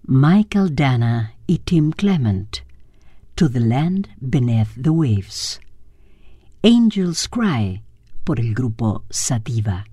Michael Dana y Tim Clement, To the Land Beneath the Waves. Angels Cry, por el grupo Sativa.